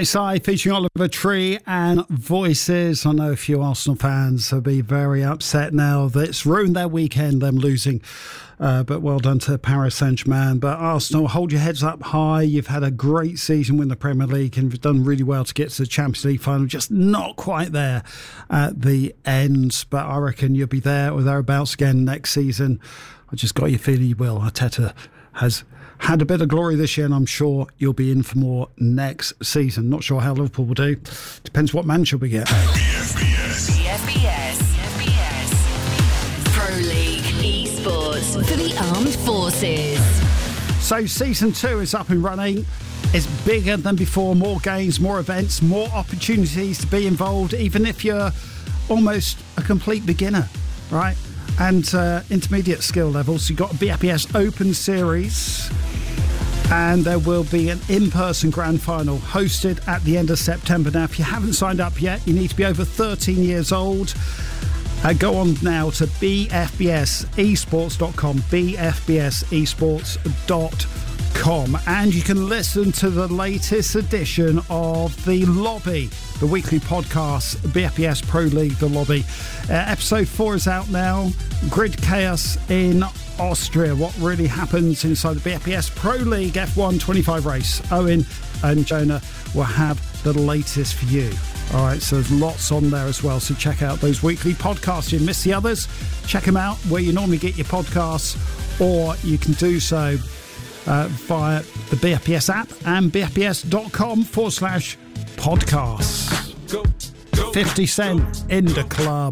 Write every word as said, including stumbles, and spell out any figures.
Catty Eye featuring Oliver Tree and Voices. I know a few Arsenal fans will be very upset now that it's ruined their weekend, them losing. Uh, but well done to Paris Saint-Germain. But Arsenal, hold your heads up high. You've had a great season with the Premier League and you've done really well to get to the Champions League final. Just not quite there at the end. But I reckon you'll be there or thereabouts again next season. I just got your feeling you will. Arteta has had a bit of glory this year, and I'm sure you'll be in for more next season. Not sure how Liverpool will do. Depends what manager we get. B F B S. B F B S. B F B S. Pro League Esports for the Armed Forces. So season two is up and running. It's bigger than before. More games, more events, more opportunities to be involved, even if you're almost a complete beginner, right? And uh, intermediate skill levels. You've got a B F B S Open Series, and there will be an in-person grand final hosted at the end of September. Now, if you haven't signed up yet, you need to be over thirteen years old. Uh, go on now to b f b s esports dot com, b f b s esports dot com, and you can listen to the latest edition of The Lobby, the weekly podcast, B F B S Pro League, The Lobby. Uh, episode four is out now. Grid Chaos in Austria. What really happens inside the B F B S Pro League F one twenty-five race. Owen and Jonah will have the latest for you. All right, so there's lots on there as well. So check out those weekly podcasts. You miss the others, check them out where you normally get your podcasts, or you can do so uh, via the B F B S app and bfbs.com forward slash podcasts. fifty Cent in the club.